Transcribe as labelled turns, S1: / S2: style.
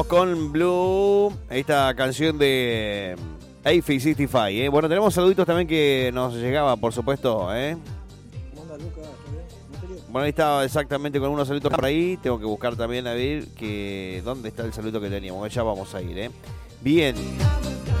S1: Con Blue, esta canción de A-65, ¿eh? Bueno, tenemos saluditos también que nos llegaba, por supuesto, ¿eh?
S2: ¿Cómo anda, Lucas? ¿Todo bien?
S1: Bueno, ahí estaba exactamente con unos saluditos por ahí. Tengo que buscar también a ver que dónde está el saludito que teníamos. Ya vamos a ir, ¿eh? Bien.